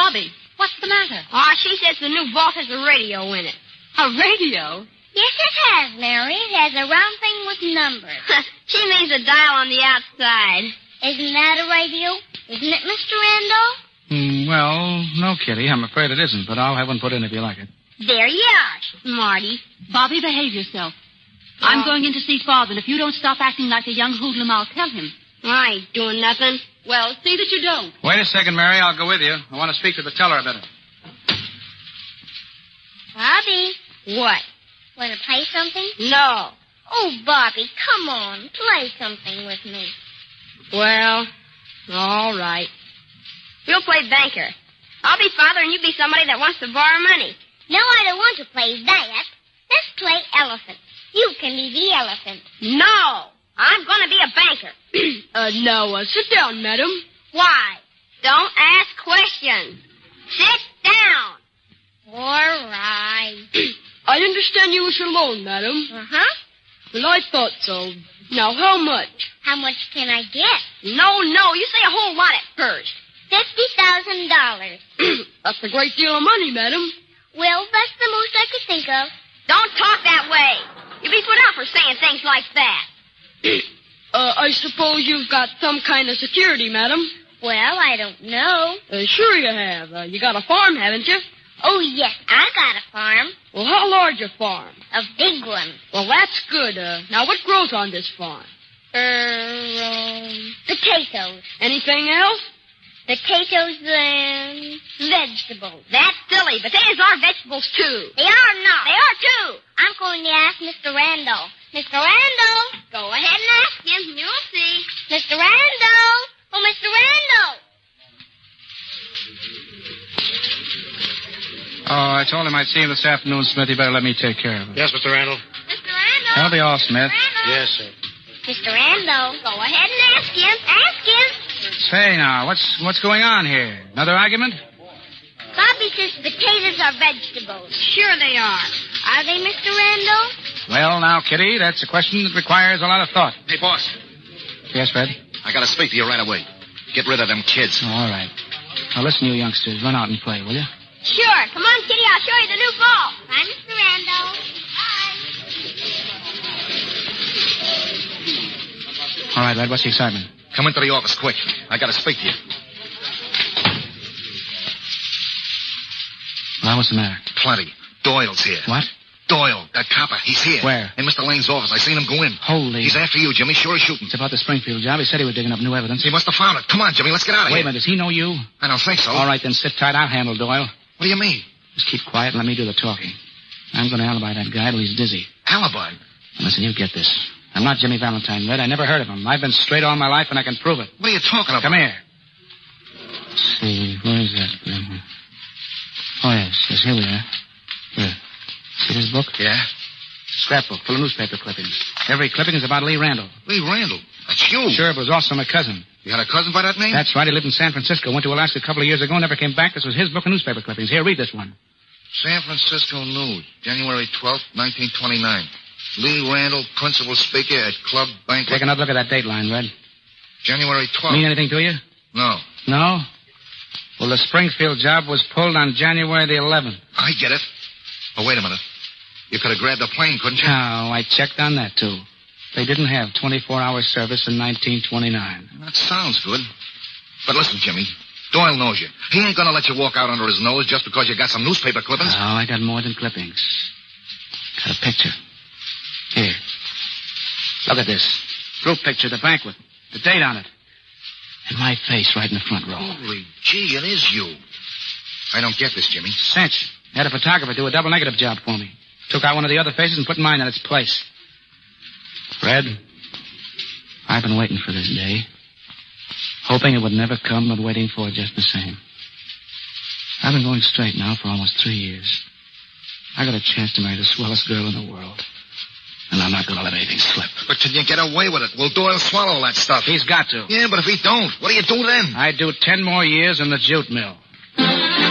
Bobby, what's the matter? She says the new vault has a radio in it. A radio? Yes, it has, Mary. It has a round thing with numbers. She means a dial on the outside. Isn't that a radio? Isn't it, Mr. Randall? Well, no, Kitty. I'm afraid it isn't, but I'll have one put in if you like it. There you are, Smarty. Bobby, behave yourself. I'm going in to see Father, and if you don't stop acting like a young hoodlum, I'll tell him. I ain't doing nothing. Well, see that you don't. Wait a second, Mary. I'll go with you. I want to speak to the teller a bit. Bobby, What? want to play something? No. Oh, Bobby, come on. Play something with me. Well, all right. You'll play banker. I'll be Father, and you be somebody that wants to borrow money. No, I don't want to play that. Let's play elephant. You can be the elephant. No. I'm going to be a banker. Now, sit down, madam. Why? Don't ask questions. Sit down. All right. I understand you wish a loan, madam. Uh-huh. Well, I thought so. Now, how much? How much can I get? No. You say a whole lot at first. $50,000. That's a great deal of money, madam. Well, that's the most I could think of. Don't talk that way. You'll be put out for saying things like that. I suppose you've got some kind of security, madam. Well, I don't know. Sure you have. You got a farm, haven't you? Oh, yes, I got a farm. Well, how large a farm? A big one. Well, that's good. Now, what grows on this farm? Potatoes. Anything else? Potatoes and vegetables. That's silly. Potatoes are vegetables, too. They are not. They are, too. I'm going to ask Mr. Randall. Mr. Randall. Go ahead and ask him. You'll see. Mr. Randall. Oh, Mr. Randall. Oh, I told him I'd see him this afternoon, Smith. You better let me take care of it. Yes, Mr. Randall. Mr. Randall. That'll be all, Smith. Randall. Yes, sir. Mr. Randall. Go ahead and ask him. Ask him. Say now, what's going on here? Another argument? Bobby says potatoes are vegetables. Sure they are. Are they, Mr. Randall? Well, now, Kitty, that's a question that requires a lot of thought. Hey, boss. Yes, Fred? I gotta speak to you right away. Get rid of them kids. Oh, all right. Now, listen, you youngsters. Run out and play, will you? Sure. Come on, Kitty. I'll show you the new ball. Bye, Mr. Randall. Bye. All right, Red, what's the excitement? Come into the office quick. I gotta speak to you. Well, what's the matter? Plenty. Doyle's here. What? Doyle, that copper. He's here. Where? In Mr. Lane's office. I seen him go in. Holy. He's after you, Jimmy. Sure as shooting. It's about the Springfield job. He said he was digging up new evidence. He must have found it. Come on, Jimmy. Let's get out of Wait here. a minute. Does he know you? I don't think so. All right, then sit tight. I'll handle Doyle. What do you mean? Just keep quiet and let me do the talking. I'm going to alibi that guy till he's dizzy. Alibi? Now, listen, you get this. I'm not Jimmy Valentine, Red. I never heard of him. I've been straight all my life, and I can prove it. What are you talking about? Come here. Let's see, where is that? Oh, yes, here we are. Here. See this book? Yeah? Scrapbook full of newspaper clippings. Every clipping is about Lee Randall. Lee Randall? That's you. Sure, but it was also my cousin. You had a cousin by that name? That's right. He lived in San Francisco. Went to Alaska a couple of years ago, never came back. This was his book of newspaper clippings. Here, read this one. San Francisco News, January 12th, 1929. Lee Randall, principal speaker at Club Banquet. Take another look at that date line, Red. January 12th. Mean anything to you? No. No? Well, the Springfield job was pulled on January the 11th. I get it. Oh, wait a minute. You could have grabbed a plane, couldn't you? Oh, I checked on that, too. They didn't have 24-hour service in 1929. That sounds good. But listen, Jimmy. Doyle knows you. He ain't gonna let you walk out under his nose just because you got some newspaper clippings. Oh, I got more than clippings. Got a picture. Here. Look at this. Group picture, the banquet. The date on it. And my face right in the front row. Holy gee, it is you. I don't get this, Jimmy. Cinch. Had a photographer do a double negative job for me. Took out one of the other faces and put mine in its place. Fred, I've been waiting for this day. Hoping it would never come, but waiting for it just the same. I've been going straight now for almost 3 years. I got a chance to marry the swellest girl in the world. And I'm not going to let anything slip. But can you get away with it? Will Doyle swallow all that stuff? He's got to. Yeah, but if he don't, what do you do then? I'd do 10 more years in the jute mill.